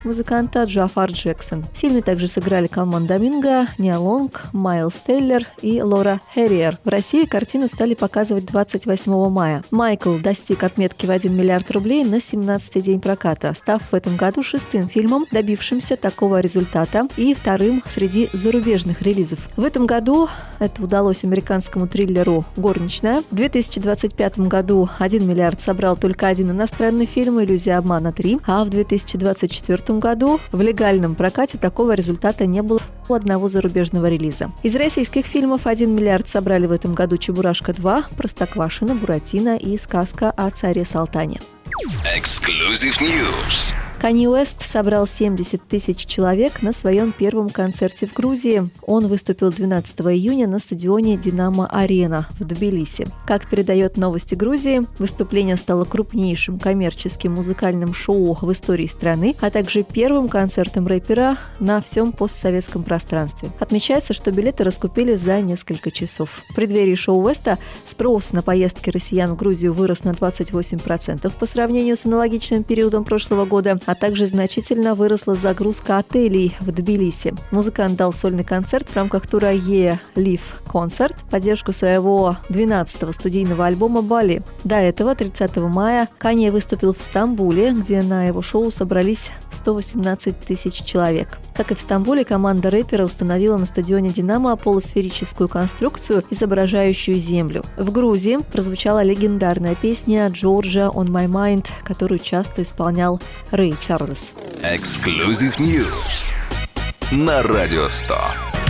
музыканта Джафар Джексон. В фильме также сыграли Калман Доминго, Ниа Лонг, Майлз Теллер и Лора Херриер. В России картину стали показывать 28 мая. «Майкл» достиг отметки в 1 миллиард рублей на 17-й день проката, став в этом году 6-м фильмом, добившимся такого результата, и 2-м среди зарубежных релизов. В этом году это удалось американскому триллеру «Горничная». В 2025 году 1 миллиард собрал только один иностранный фильм «Иллюзия обмана 3», а в 2024 году в легальном прокате такого результата не было у одного зарубежного релиза. Из российских фильмов 1 миллиард собрали в этом году «Чебурашка 2», «Простоквашино», «Буратино» и «Сказка о царе Салтане». Exclusive News. Канье Уэст собрал 70 тысяч человек на своем первом концерте в Грузии. Он выступил 12 июня на стадионе «Динамо-Арена» в Тбилиси. Как передает «Новости Грузии», выступление стало крупнейшим коммерческим музыкальным шоу в истории страны, а также первым концертом рэпера на всем постсоветском пространстве. Отмечается, что билеты раскупили за несколько часов. В преддверии шоу Уэста спрос на поездки россиян в Грузию вырос на 28% по сравнению с аналогичным периодом прошлого года, а также значительно выросла загрузка отелей в Тбилиси. Музыкант дал сольный концерт в рамках тура «Е Live Concert» в поддержку своего 12-го студийного альбома «Бали». До этого, 30 мая, Канье выступил в Стамбуле, где на его шоу собрались 118 тысяч человек. Как и в Стамбуле, команда рэпера установила на стадионе «Динамо» полусферическую конструкцию, изображающую Землю. В Грузии прозвучала легендарная песня «Джорджа on my mind», которую часто исполнял Рэй Чарльз. Exclusive News на Радио 100.